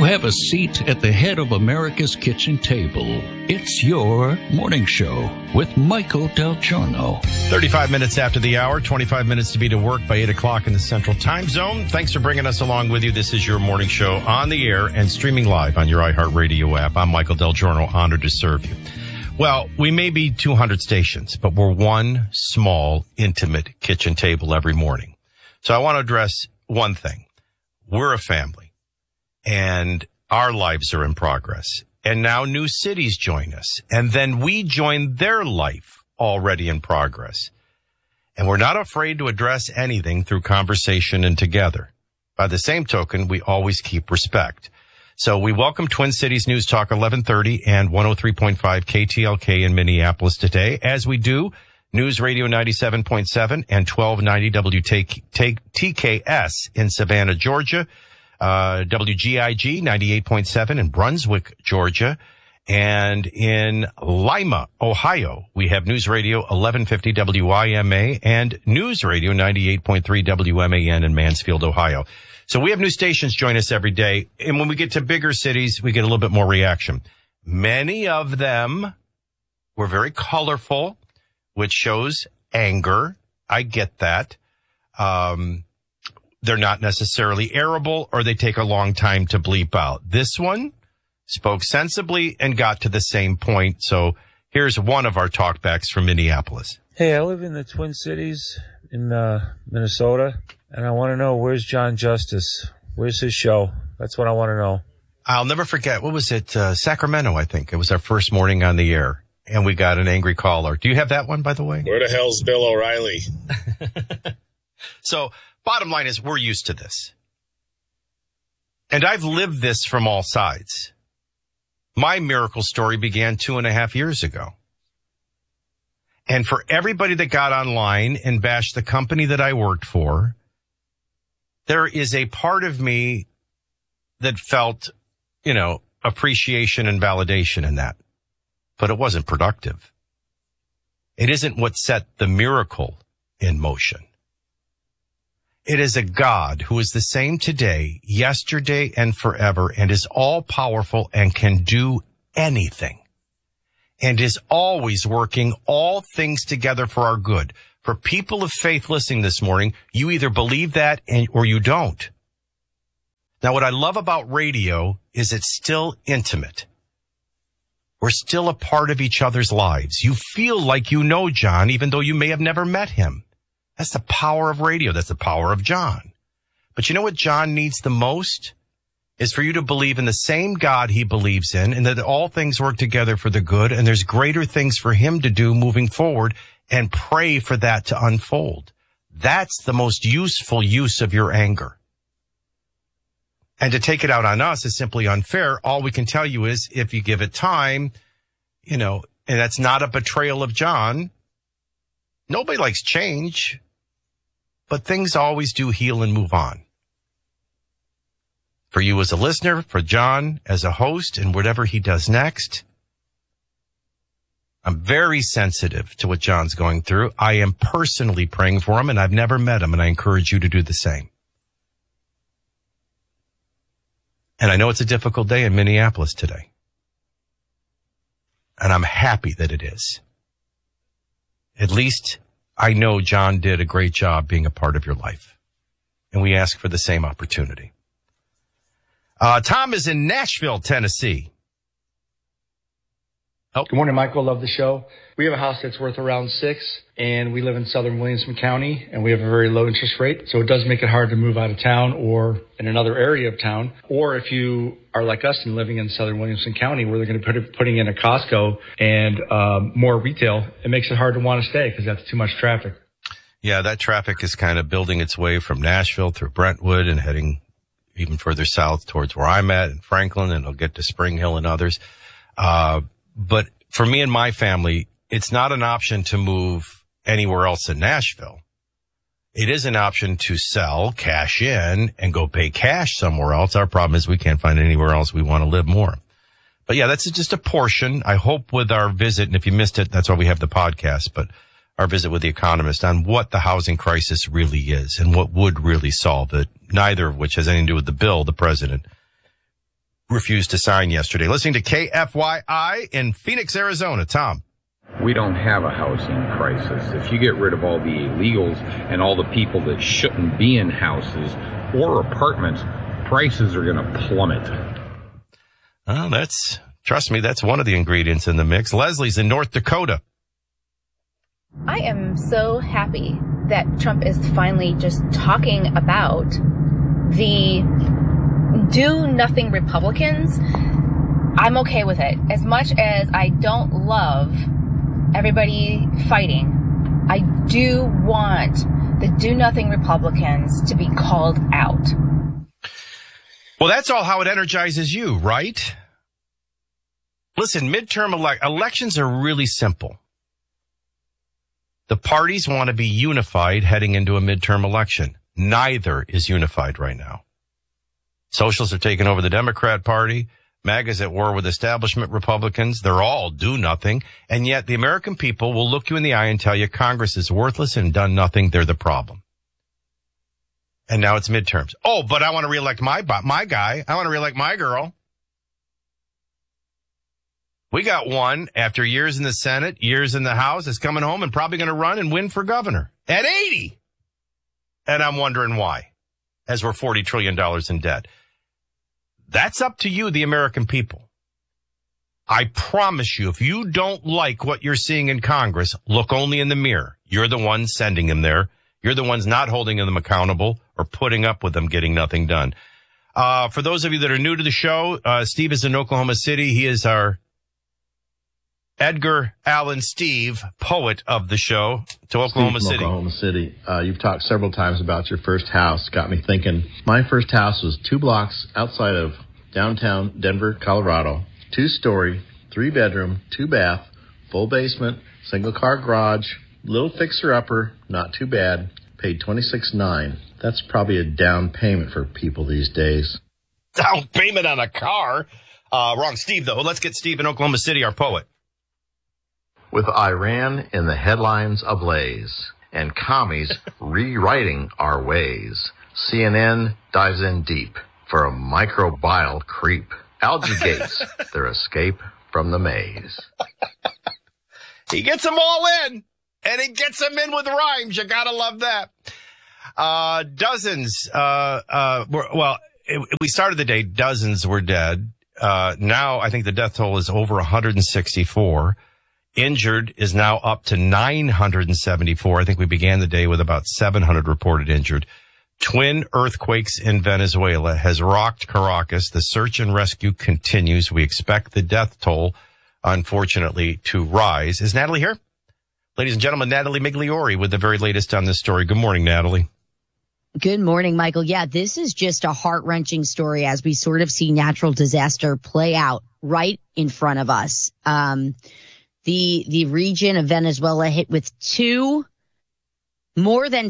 You have a seat at the head of America's kitchen table. It's your morning show with Michael Del Giorno. 35 minutes after the hour, 25 minutes to be to work by 8 o'clock in the Central Time Zone. Thanks for bringing us along with you. This is your morning show on the air and streaming live on your iHeartRadio app. I'm Michael Del Giorno, honored to serve you. Well, we may be 200 stations, but we're one small, intimate kitchen table every morning. So I want to address one thing. We're a family. And our lives are in progress. And now new cities join us. And then we join their life already in progress. And we're not afraid to address anything through conversation and together. By the same token, we always keep respect. So we welcome Twin Cities News Talk 1130 and 103.5 KTLK in Minneapolis today. As we do, News Radio 97.7 and 1290 WTKS in Savannah, Georgia. WGIG 98.7 in Brunswick, Georgia. And in Lima, Ohio, we have News Radio 1150 WIMA and News Radio 98.3 WMAN in Mansfield, Ohio. So we have new stations join us every day. And when we get to bigger cities, we get a little bit more reaction. Many of them were very colorful, which shows anger. I get that. They're not necessarily arable, or they take a long time to bleep out. This one spoke sensibly and got to the same point. So here's one of our talkbacks from Minneapolis. Hey, I live in the Twin Cities in Minnesota, and I want to know, where's John Justice? Where's his show? That's what I want to know. I'll never forget. What was it? Sacramento, I think. It was our first morning on the air, and we got an angry caller. Do you have that one, by the way? Where the hell's Bill O'Reilly? So bottom line is we're used to this. And I've lived this from all sides. My miracle story began 2.5 years ago. And for everybody that got online and bashed the company that I worked for, there is a part of me that felt, appreciation and validation in that. But it wasn't productive. It isn't what set the miracle in motion. It is a God who is the same today, yesterday, and forever, and is all-powerful and can do anything, and is always working all things together for our good. For people of faith listening this morning, you either believe that or you don't. Now, what I love about radio is it's still intimate. We're still a part of each other's lives. You feel like you know John, even though you may have never met him. That's the power of radio. That's the power of John. But you know what John needs the most? Is for you to believe in the same God he believes in, and that all things work together for the good, and there's greater things for him to do moving forward, and pray for that to unfold. That's the most useful use of your anger. And to take it out on us is simply unfair. All we can tell you is if you give it time, and that's not a betrayal of John. Nobody likes change, but things always do heal and move on. For you as a listener, for John as a host, and whatever he does next, I'm very sensitive to what John's going through. I am personally praying for him, and I've never met him, and I encourage you to do the same. And I know it's a difficult day in Minneapolis today. And I'm happy that it is. At least I know John did a great job being a part of your life. And we ask for the same opportunity. Tom is in Nashville, Tennessee. Oh. Good morning, Michael. Love the show. We have a house that's worth around $6, and we live in southern Williamson County, and we have a very low interest rate. So it does make it hard to move out of town or in another area of town. Or if you are like us and living in southern Williamson County, where they're going to be putting in a Costco and more retail, it makes it hard to want to stay because that's too much traffic. Yeah, that traffic is kind of building its way from Nashville through Brentwood and heading even further south towards where I'm at in Franklin, and it'll get to Spring Hill and others. But for me and my family, it's not an option to move anywhere else in Nashville. It is an option to sell, cash in, and go pay cash somewhere else. Our problem is we can't find anywhere else we want to live more. But yeah, that's just a portion. I hope with our visit, and if you missed it, that's why we have the podcast, but our visit with The Economist on what the housing crisis really is and what would really solve it, neither of which has anything to do with the bill the president refused to sign yesterday. Listening to KFYI in Phoenix, Arizona. Tom. We don't have a housing crisis. If you get rid of all the illegals and all the people that shouldn't be in houses or apartments, prices are going to plummet. Oh, trust me, that's one of the ingredients in the mix. Leslie's in North Dakota. I am so happy that Trump is finally just talking about the do-nothing Republicans. I'm okay with it. As much as I don't love everybody fighting, I do want the do-nothing Republicans to be called out. Well, that's all how it energizes you, right? Listen, midterm elections are really simple. The parties want to be unified heading into a midterm election. Neither is unified right now. Socialists are taking over the Democrat Party. MAGA's at war with establishment Republicans. They're all do nothing. And yet the American people will look you in the eye and tell you Congress is worthless and done nothing. They're the problem. And now it's midterms. Oh, but I want to reelect my guy. I want to reelect my girl. We got one after years in the Senate, years in the House, is coming home and probably going to run and win for governor at 80. And I'm wondering why, as we're $40 trillion in debt. That's up to you, the American people. I promise you, if you don't like what you're seeing in Congress, look only in the mirror. You're the ones sending them there. You're the ones not holding them accountable or putting up with them getting nothing done. For those of you that are new to the show, Steve is in Oklahoma City. He is our Edgar Allan Steve, poet of the show, to Oklahoma City. Oklahoma City. You've talked several times about your first house. Got me thinking. My first house was 2 blocks outside of downtown Denver, Colorado. 2-story, 3-bedroom, 2-bath, full basement, single-car garage, little fixer-upper, not too bad. Paid $26,900. That's probably a down payment for people these days. Down payment on a car? Wrong, Steve, though. Let's get Steve in Oklahoma City, our poet. With Iran in the headlines ablaze and commies rewriting our ways, CNN dives in deep for a microbial creep. Algae gates their escape from the maze. He gets them all in, and he gets them in with rhymes. You gotta love that. Dozens, we started the day, dozens were dead. Now I think the death toll is over 164. Injured is now up to 974. I think we began the day with about 700 reported injured. Twin earthquakes in Venezuela has rocked Caracas. The search and rescue continues. We expect the death toll, unfortunately, to rise. Is Natalie here? Ladies and gentlemen, Natalie Migliori with the very latest on this story. Good morning, Natalie. Good morning, Michael. Yeah, this is just a heart-wrenching story as we sort of see natural disaster play out right in front of us. The region of Venezuela hit with 2 more than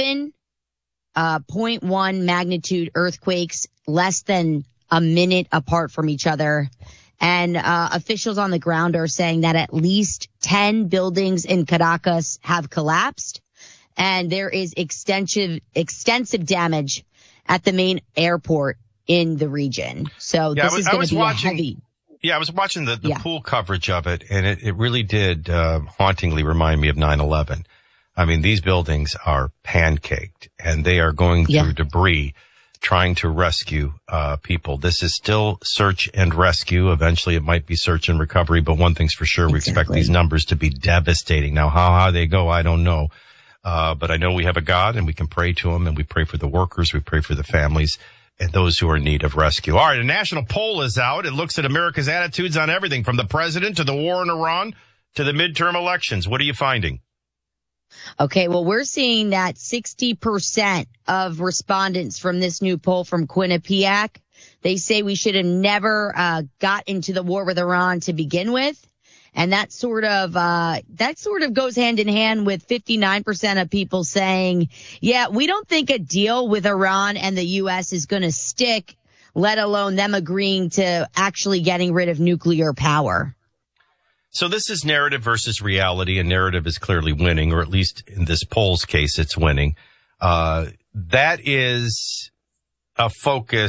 7.1 magnitude earthquakes less than a minute apart from each other. And officials on the ground are saying that at least 10 buildings in Caracas have collapsed, and there is extensive damage at the main airport in the region. So this is going to be a heavy. Yeah, I was watching the pool coverage of it, and it really did hauntingly remind me of 9/11. I mean, these buildings are pancaked, and they are going through debris trying to rescue people. This is still search and rescue. Eventually, it might be search and recovery, but one thing's for sure, we expect these numbers to be devastating. Now, how high they go, I don't know. But I know we have a God, and we can pray to him, and we pray for the workers, we pray for the families, and those who are in need of rescue. All right, a national poll is out. It looks at America's attitudes on everything, from the president to the war in Iran to the midterm elections. What are you finding? Okay, well, we're seeing that 60% of respondents from this new poll from Quinnipiac, they say we should have never got into the war with Iran to begin with. And that sort of goes hand in hand with 59% of people saying, yeah, we don't think a deal with Iran and the U.S. is going to stick, let alone them agreeing to actually getting rid of nuclear power. So this is narrative versus reality, and narrative is clearly winning, or at least in this poll's case, it's winning. That is a focus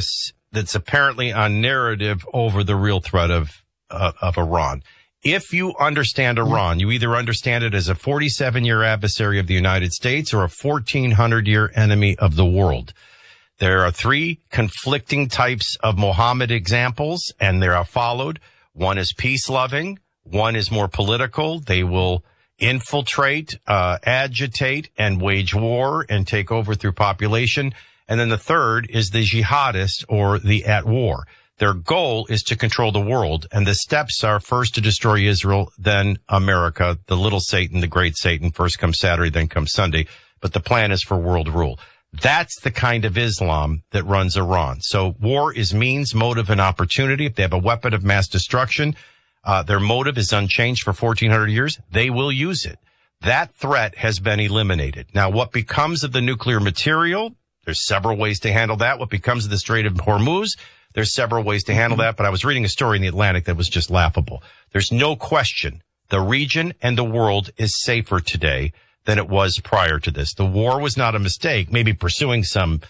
that's apparently on narrative over the real threat of Iran. If you understand Iran, you either understand it as a 47-year adversary of the United States or a 1,400-year enemy of the world. There are three conflicting types of Mohammed examples, and they are followed. One is peace-loving. One is more political. They will infiltrate, agitate, and wage war and take over through population. And then the third is the jihadist, or the at war. Their goal is to control the world, and the steps are first to destroy Israel, then America, the little Satan, the great Satan. First comes Saturday, then comes Sunday. But the plan is for world rule. That's the kind of Islam that runs Iran. So war is means, motive, and opportunity. If they have a weapon of mass destruction, their motive is unchanged for 1,400 years. They will use it. That threat has been eliminated. Now, what becomes of the nuclear material? There's several ways to handle that. What becomes of the Strait of Hormuz? There's several ways to handle that, but I was reading a story in the Atlantic that was just laughable. There's no question the region and the world is safer today than it was prior to this. The war was not a mistake. Maybe pursuing some,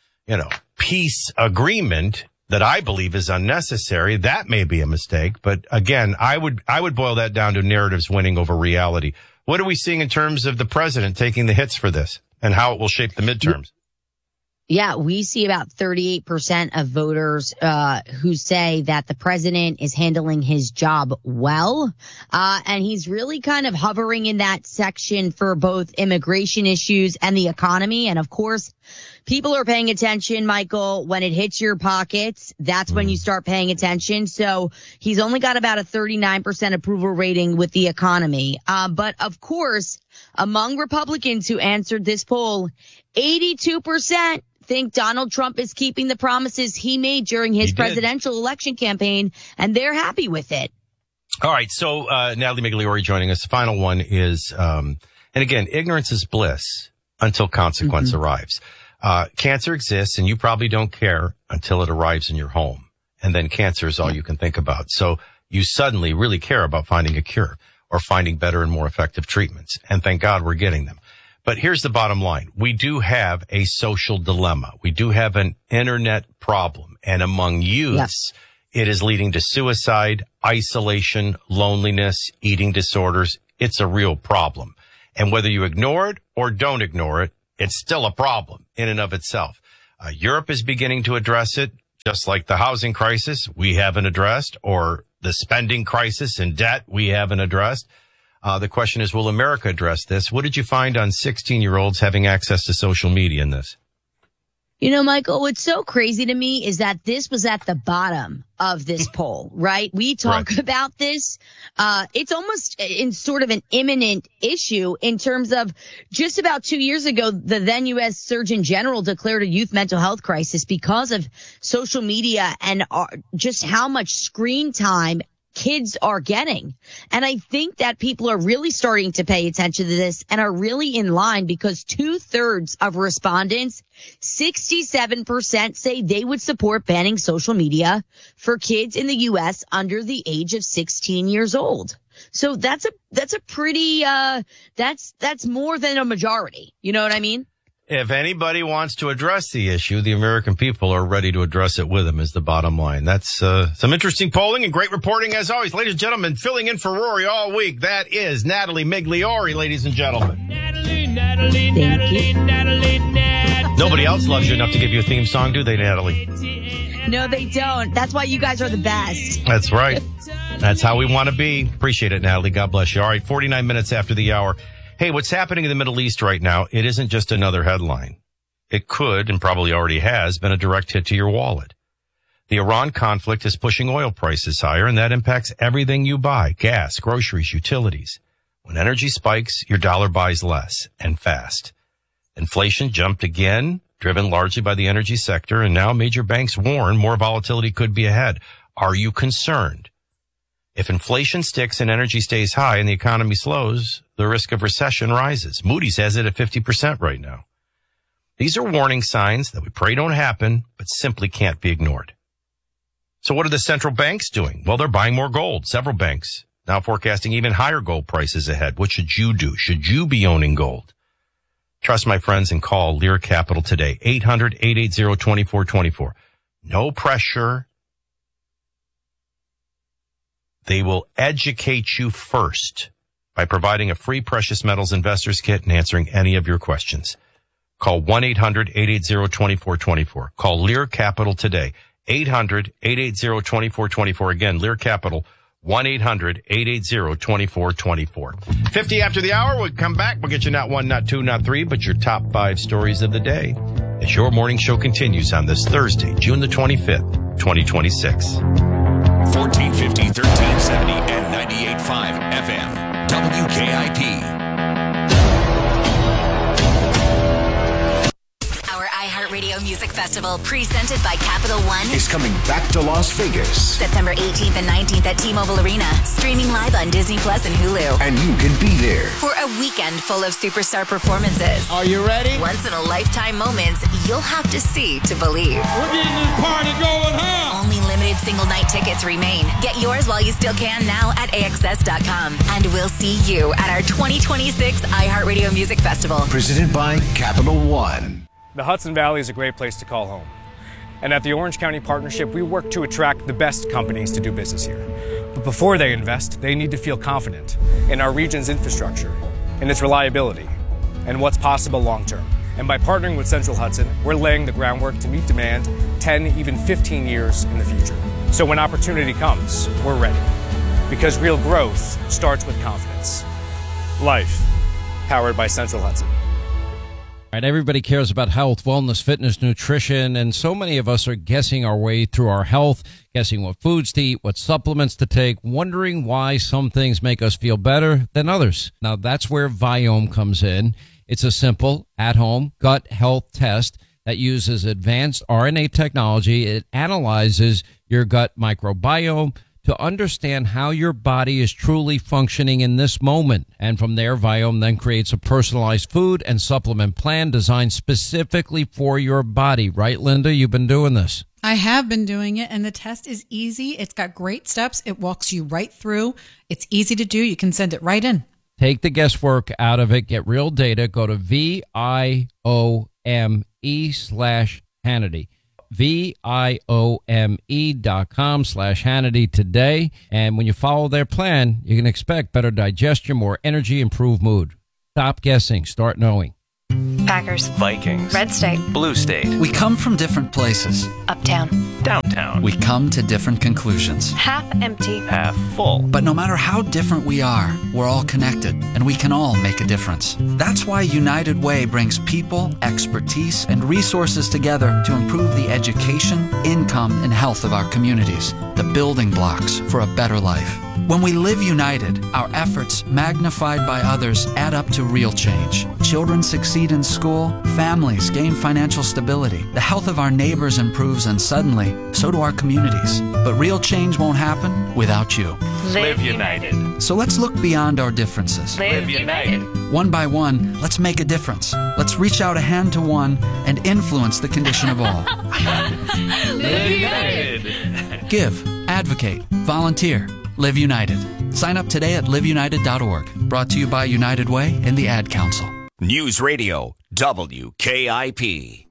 peace agreement that I believe is unnecessary, that may be a mistake. But again, I would boil that down to narratives winning over reality. What are we seeing in terms of the president taking the hits for this and how it will shape the midterms? Yeah, we see about 38% of voters who say that the president is handling his job well. And he's really kind of hovering in that section for both immigration issues and the economy. And of course, people are paying attention, Michael. When it hits your pockets, that's when you start paying attention. So he's only got about a 39% approval rating with the economy. But of course, among Republicans who answered this poll, 82% think Donald Trump is keeping the promises he made during his presidential election campaign, and they're happy with it. All right. So, Natalie Migliore joining us. The final one is, and again, ignorance is bliss until consequence arrives. Cancer exists, and you probably don't care until it arrives in your home. And then cancer is all you can think about. So you suddenly really care about finding a cure or finding better and more effective treatments. And thank God we're getting them. But here's the bottom line. We do have a social dilemma. We do have an internet problem. And among youths, it is leading to suicide, isolation, loneliness, eating disorders. It's a real problem. And whether you ignore it or don't ignore it, it's still a problem in and of itself. Europe is beginning to address it, just like the housing crisis we haven't addressed, or the spending crisis and debt we haven't addressed. The question is, will America address this? What did you find on 16-year-olds having access to social media in this? Michael, what's so crazy to me is that this was at the bottom of this poll, right? We talk about this. It's almost in sort of an imminent issue in terms of just about 2 years ago, the then U.S. Surgeon General declared a youth mental health crisis because of social media and just how much screen time kids are getting. And I think that people are really starting to pay attention to this and are really in line, because 2/3 of respondents, 67%, say they would support banning social media for kids in the U.S. under the age of 16 years old. So that's a pretty, that's more than a majority. You know what I mean? If anybody wants to address the issue, the American people are ready to address it with them, is the bottom line. That's some interesting polling and great reporting as always. Ladies and gentlemen, filling in for Rory all week, that is Natalie Migliore, ladies and gentlemen. Natalie. Nobody else loves you enough to give you a theme song, do they, Natalie? No, they don't. That's why you guys are the best. That's right. That's how we want to be. Appreciate it, Natalie. God bless you. All right, 49 minutes after the hour. Hey, what's happening in the Middle East right now, it isn't just another headline. It could, and probably already has, been a direct hit to your wallet. The Iran conflict is pushing oil prices higher, and that impacts everything you buy: gas, groceries, utilities. When energy spikes, your dollar buys less, and fast. Inflation jumped again, driven largely by the energy sector, and now major banks warn more volatility could be ahead. Are you concerned? If inflation sticks and energy stays high and the economy slows, the risk of recession rises. Moody's has it at 50% right now. These are warning signs that we pray don't happen, but simply can't be ignored. So what are the central banks doing? Well, they're buying more gold. Several banks now forecasting even higher gold prices ahead. What should you do? Should you be owning gold? Trust my friends and call Lear Capital today. 800-880-2424. No pressure. They will educate you first by providing a free precious metals investors kit and answering any of your questions. Call 1-800-880-2424. Call Lear Capital today. 800-880-2424. Again, Lear Capital, 1-800-880-2424. 50 after the hour, we'll come back. We'll get you not one, not two, not three, but your top 5 stories of the day as your morning show continues on this Thursday, June the 25th, 2026. 1450, 1370, and 98.5 FM. WKIP. iHeartRadio Music Festival, presented by Capital One, is coming back to Las Vegas. September 18th and 19th at T-Mobile Arena, streaming live on Disney Plus and Hulu. And you can be there For a weekend full of superstar performances. Are you ready? Once-in-a-lifetime moments you'll have to see to believe. We're getting this party going, huh? Only limited single-night tickets remain. Get yours while you still can now at AXS.com. And we'll see you at our 2026 iHeartRadio Music Festival. Presented by Capital One. The Hudson Valley is a great place to call home. And at the Orange County Partnership, we work to attract the best companies to do business here. But before they invest, they need to feel confident in our region's infrastructure, in its reliability, and what's possible long term. And by partnering with Central Hudson, we're laying the groundwork to meet demand 10, even 15 years in the future. So when opportunity comes, we're ready. Because real growth starts with confidence. Life, powered by Central Hudson. Right, everybody cares about health, wellness, fitness, nutrition, and so many of us are guessing our way through our health, guessing what foods to eat, what supplements to take, wondering why some things make us feel better than others. Now, that's where Viome comes in. It's a simple, at-home gut health test that uses advanced RNA technology. It analyzes your gut microbiome to understand how your body is truly functioning in this moment. And from there, Viome then creates a personalized food and supplement plan designed specifically for your body. Right, Linda? You've been doing this. I have been doing it, and the test is easy. It's got great steps. It walks you right through. It's easy to do. You can send it right in. Take the guesswork out of it. Get real data. Go to VIOME/Hannity. VIOME.com/Hannity today. And when you follow their plan, you can expect better digestion, more energy, improved mood. Stop guessing. Start knowing. Packers, Vikings, Red State, Blue State. We come from different places. Uptown, Downtown. We come to different conclusions. Half empty, half full. But no matter how different we are, we're all connected, and we can all make a difference. That's why United Way brings people, expertise, and resources together to improve the education, income, and health of our communities, the building blocks for a better life. When we live united, our efforts, magnified by others, add up to real change. Children succeed in school, families gain financial stability, the health of our neighbors improves, and suddenly, so do our communities. But real change won't happen without you. Live united. So let's look beyond our differences. Live united. One by one, let's make a difference. Let's reach out a hand to one and influence the condition of all. Live united. Give, advocate, volunteer. Live United. Sign up today at liveunited.org. Brought to you by United Way and the Ad Council. News Radio, WKIP.